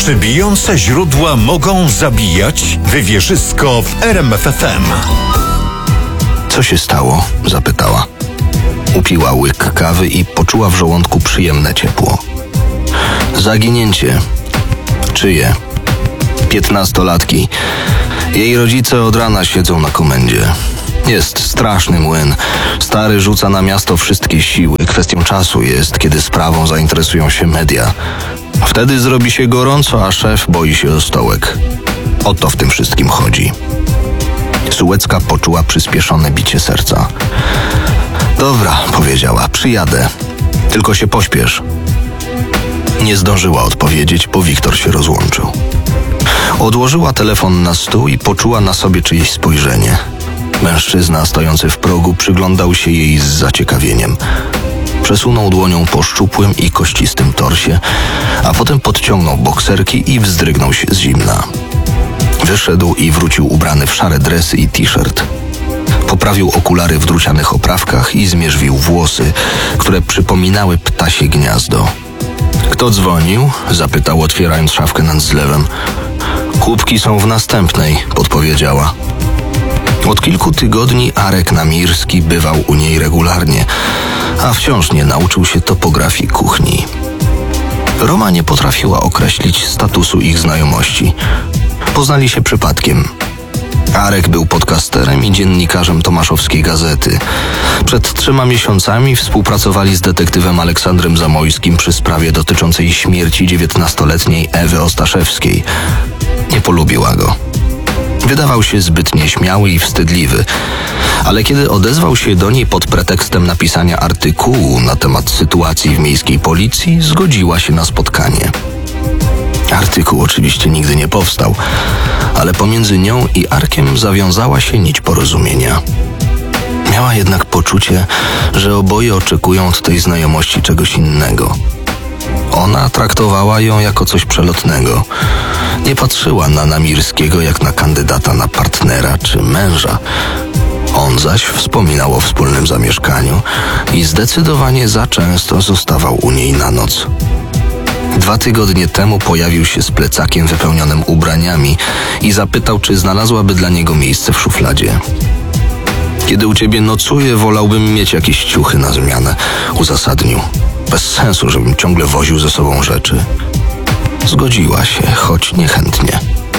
Czy bijące źródła mogą zabijać? Wywierzysko w RMF FM. Co się stało? Zapytała. Upiła łyk kawy i poczuła w żołądku przyjemne ciepło. Zaginięcie. Czyje? 15-latki. Jej rodzice od rana siedzą na komendzie. Jest straszny młyn. Stary rzuca na miasto wszystkie siły. Kwestią czasu jest, kiedy sprawą zainteresują się media. Wtedy zrobi się gorąco, a szef boi się o stołek. O to w tym wszystkim chodzi. Sułecka poczuła przyspieszone bicie serca. Dobra, powiedziała, przyjadę. Tylko się pośpiesz. Nie zdążyła odpowiedzieć, bo Wiktor się rozłączył. Odłożyła telefon na stół i poczuła na sobie czyjeś spojrzenie. Mężczyzna stojący w progu przyglądał się jej z zaciekawieniem. Przesunął dłonią po szczupłym i kościstym torsie, a potem podciągnął bokserki i wzdrygnął się z zimna. Wyszedł i wrócił ubrany w szare dresy i t-shirt. Poprawił okulary w drucianych oprawkach i zmierzwił włosy, które przypominały ptasie gniazdo. Kto dzwonił? Zapytał, otwierając szafkę nad zlewem. Kubki są w następnej, podpowiedziała. Od kilku tygodni Arek Namirski bywał u niej regularnie, a wciąż nie nauczył się topografii kuchni. Roma nie potrafiła określić statusu ich znajomości. Poznali się przypadkiem. Arek był podcasterem i dziennikarzem tomaszowskiej gazety. Przed 3 miesiącami współpracowali z detektywem Aleksandrem Zamojskim przy sprawie dotyczącej śmierci 19-letniej Ewy Ostaszewskiej. Nie polubiła go. Wydawał się zbyt nieśmiały i wstydliwy, ale kiedy odezwał się do niej pod pretekstem napisania artykułu na temat sytuacji w miejskiej policji, zgodziła się na spotkanie. Artykuł oczywiście nigdy nie powstał, ale pomiędzy nią i Arkiem zawiązała się nić porozumienia. Miała jednak poczucie, że oboje oczekują od tej znajomości czegoś innego. Ona traktowała ją jako coś przelotnego. Nie patrzyła na Namirskiego jak na kandydata na partnera czy męża. On zaś wspominał o wspólnym zamieszkaniu i zdecydowanie za często zostawał u niej na noc. 2 tygodnie temu pojawił się z plecakiem wypełnionym ubraniami i zapytał, czy znalazłaby dla niego miejsce w szufladzie. Kiedy u ciebie nocuję, wolałbym mieć jakieś ciuchy na zmianę, uzasadnił. Bez sensu, żebym ciągle woził ze sobą rzeczy. Zgodziła się, choć niechętnie.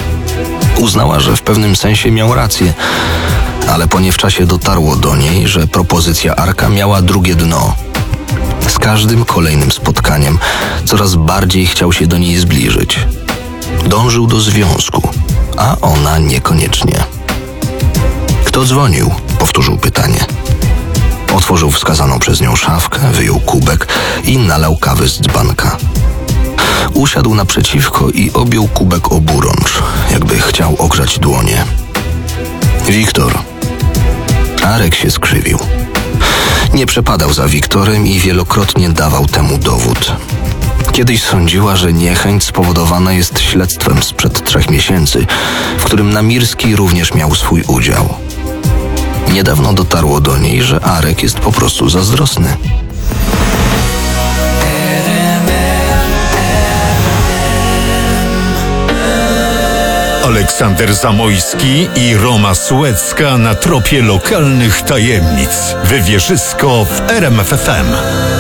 Uznała, że w pewnym sensie miał rację, ale po niewczasie dotarło do niej, że propozycja Arka miała drugie dno. Z każdym kolejnym spotkaniem coraz bardziej chciał się do niej zbliżyć. Dążył do związku, a ona niekoniecznie. Kto dzwonił? Powtórzył pytanie. Otworzył wskazaną przez nią szafkę, wyjął kubek i nalał kawy z dzbanka. Usiadł naprzeciwko i objął kubek oburącz, jakby chciał ogrzać dłonie. Wiktor. Arek się skrzywił. Nie przepadał za Wiktorem i wielokrotnie dawał temu dowód. Kiedyś sądziła, że niechęć spowodowana jest śledztwem sprzed 3 miesięcy, w którym Namirski również miał swój udział. Niedawno dotarło do niej, że Arek jest po prostu zazdrosny. Aleksander Zamojski i Roma Sułecka na tropie lokalnych tajemnic. Wywierzysko w RMF FM.